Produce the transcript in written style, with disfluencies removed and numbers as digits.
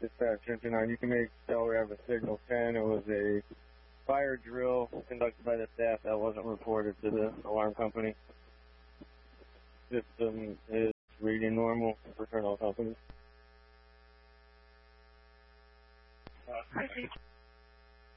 Dispatch 1029, you can make Delaware have a signal 10. It was a fire drill conducted by the staff that wasn't reported to the alarm company. System is reading normal for turn all companies.